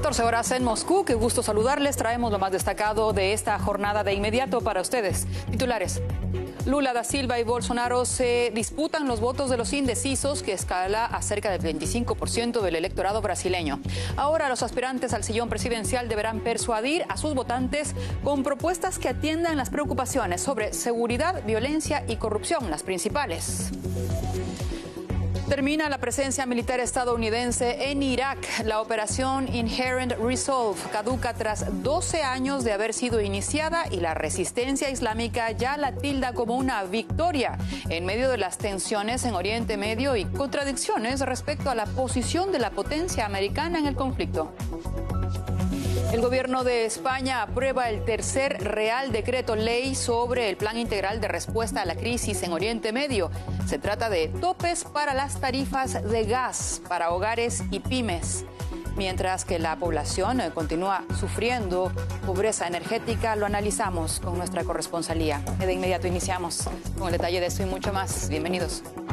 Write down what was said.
14 horas en Moscú. Qué gusto saludarles. Traemos lo más destacado de esta jornada de inmediato para ustedes. Titulares. Lula da Silva y Bolsonaro se disputan los votos de los indecisos, que escala a cerca del 25% del electorado brasileño. Ahora los aspirantes al sillón presidencial deberán persuadir a sus votantes con propuestas que atiendan las preocupaciones sobre seguridad, violencia y corrupción, las principales. Termina la presencia militar estadounidense en Irak. La operación Inherent Resolve caduca tras 12 años de haber sido iniciada y la resistencia islámica ya la tilda como una victoria en medio de las tensiones en Oriente Medio y contradicciones respecto a la posición de la potencia americana en el conflicto. El gobierno de España aprueba el tercer Real Decreto Ley sobre el Plan Integral de Respuesta a la Crisis en Oriente Medio. Se trata de topes para las tarifas de gas para hogares y pymes. Mientras que la población continúa sufriendo pobreza energética, lo analizamos con nuestra corresponsalía. De inmediato iniciamos con el detalle de esto y mucho más. Bienvenidos.